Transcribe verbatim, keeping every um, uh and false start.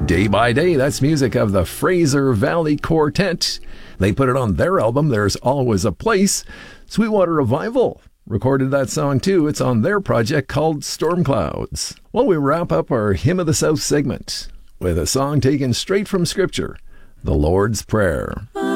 Day by Day, that's music of the Fraser Valley Quartet. They put it on their album, There's Always a Place. Sweetwater Revival recorded that song too. It's on their project called Storm Clouds. Well, we wrap up our Hymn of the South segment with a song taken straight from Scripture, The Lord's Prayer.